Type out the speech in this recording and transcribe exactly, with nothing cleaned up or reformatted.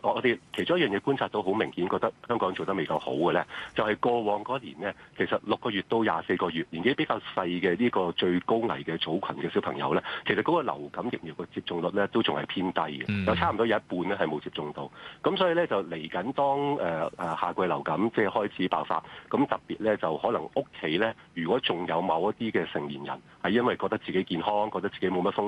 我哋其中一樣嘢觀察到好明顯，覺得香港做得未夠好嘅咧，就係、是、過往嗰年呢，其實六個月到廿四個月年紀比較細嘅呢個最高危嘅組群嘅小朋友咧，其實嗰個流感疫苗嘅接種率咧都仲係偏低嘅，有差唔多有一半咧係冇接種到。咁所以咧就嚟緊當誒誒、呃、夏季流感即係開始爆發，咁特別咧就可能屋企咧，如果仲有某一啲嘅成年人係因為覺得自己健康，覺得自己冇乜風